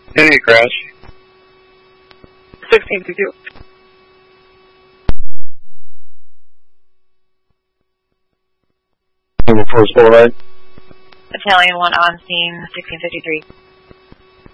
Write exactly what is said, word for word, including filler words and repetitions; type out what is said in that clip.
Any crash. sixteen fifty-two. Number four, full right. Battalion one on scene, sixteen fifty-three.